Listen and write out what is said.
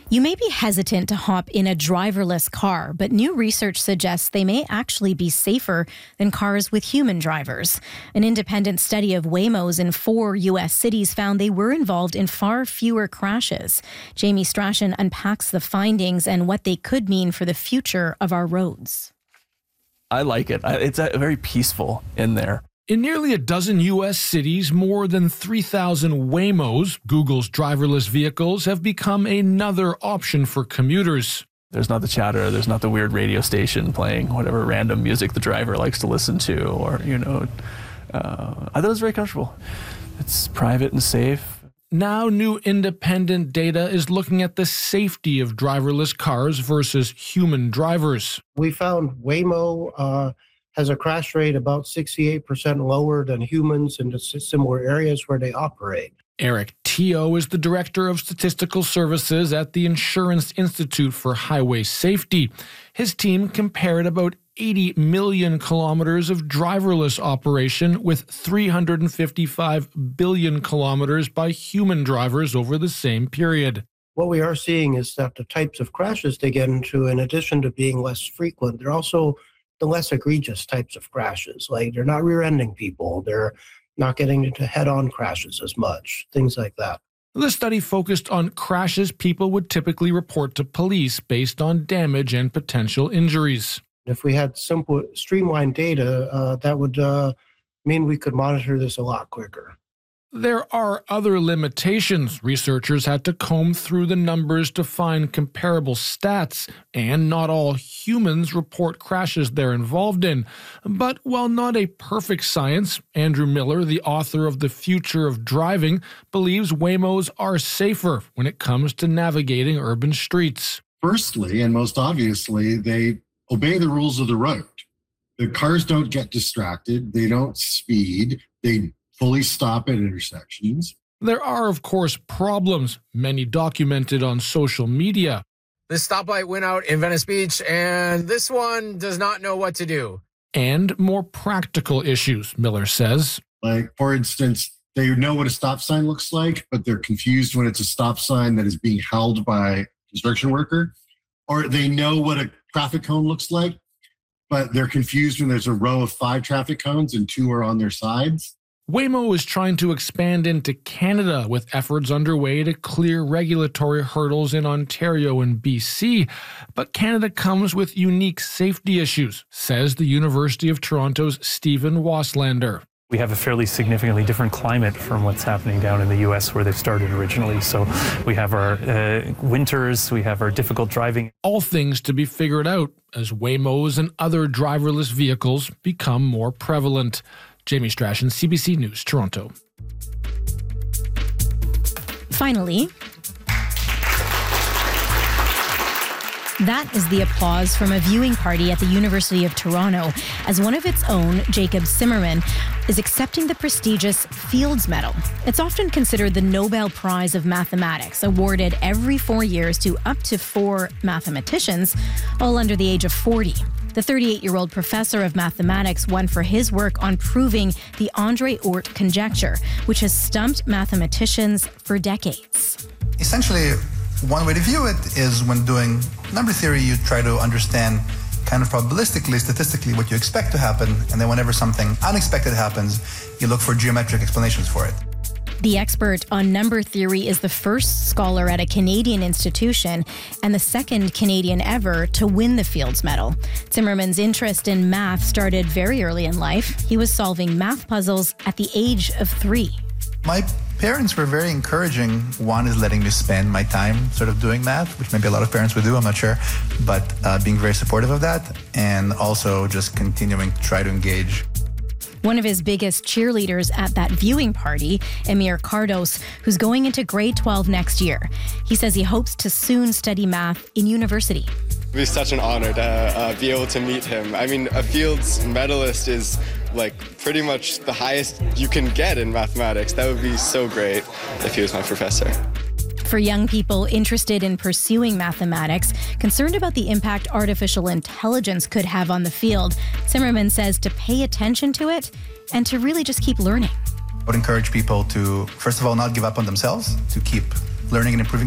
You may be hesitant to hop in a driverless car, but new research suggests they may actually be safer than cars with human drivers. An independent study of Waymos in 4 U.S. cities found they were involved in far fewer crashes. Jamie Strachan unpacks the findings and what they could mean for the future of our roads. I like it. It's very peaceful in there. In nearly a dozen U.S. cities, more than 3,000 Waymos, Google's driverless vehicles, have become another option for commuters. There's not the chatter, there's not the weird radio station playing whatever random music the driver likes to listen to, or, I thought it was very comfortable. It's private and safe. Now, new independent data is looking at the safety of driverless cars versus human drivers. We found Waymo has a crash rate about 68% lower than humans in the similar areas where they operate. Eric Teo is the Director of Statistical Services at the Insurance Institute for Highway Safety. His team compared about 80 million kilometers of driverless operation with 355 billion kilometers by human drivers over the same period. What we are seeing is that the types of crashes they get into, in addition to being less frequent, they're also the less egregious types of crashes. Like, they're not rear-ending people, they're not getting into head-on crashes as much, things like that. The study focused on crashes people would typically report to police based on damage and potential injuries. If we had simple, streamlined data, that would mean we could monitor this a lot quicker. There are other limitations. Researchers had to comb through the numbers to find comparable stats, and not all humans report crashes they're involved in. But while not a perfect science, Andrew Miller, the author of The Future of Driving, believes Waymos are safer when it comes to navigating urban streets. Firstly, and most obviously, they obey the rules of the road. The cars don't get distracted, they don't speed, they fully stop at intersections. There are, of course, problems, many documented on social media. This stoplight went out in Venice Beach, and this one does not know what to do. And more practical issues, Miller says. Like, for instance, they know what a stop sign looks like, but they're confused when it's a stop sign that is being held by a construction worker. Or they know what a traffic cone looks like, but they're confused when there's a row of 5 traffic cones and 2 are on their sides. Waymo is trying to expand into Canada with efforts underway to clear regulatory hurdles in Ontario and BC. But Canada comes with unique safety issues, says the University of Toronto's Stephen Waslander. We have a fairly significantly different climate from what's happening down in the U.S. where they've started originally. So we have our winters, we have our difficult driving. All things to be figured out as Waymos and other driverless vehicles become more prevalent. Jamie Strachan, CBC News, Toronto. Finally, that is the applause from a viewing party at the University of Toronto as one of its own, Jacob Zimmerman, is accepting the prestigious Fields Medal. It's often considered the Nobel Prize of Mathematics, awarded every 4 years to up to 4 mathematicians, all under the age of 40. The 38-year-old professor of mathematics won for his work on proving the Andre-Oort conjecture, which has stumped mathematicians for decades. Essentially, one way to view it is when doing number theory, you try to understand kind of probabilistically, statistically, what you expect to happen, and then whenever something unexpected happens, you look for geometric explanations for it. The expert on number theory is the first scholar at a Canadian institution and the second Canadian ever to win the Fields Medal. Zimmerman's interest in math started very early in life. He was solving math puzzles at the age of 3. My parents were very encouraging. One is letting me spend my time sort of doing math, which maybe a lot of parents would do, I'm not sure, but being very supportive of that, and also just continuing to try to engage. One of his biggest cheerleaders at that viewing party, Emir Cardos, who's going into grade 12 next year. He says he hopes to soon study math in university. It'd be such an honor to be able to meet him. I mean, a Fields medalist is like pretty much the highest you can get in mathematics. That would be so great if he was my professor. For young people interested in pursuing mathematics, concerned about the impact artificial intelligence could have on the field, Zimmerman says to pay attention to it and to really just keep learning. I would encourage people to, first of all, not give up on themselves, to keep learning and improving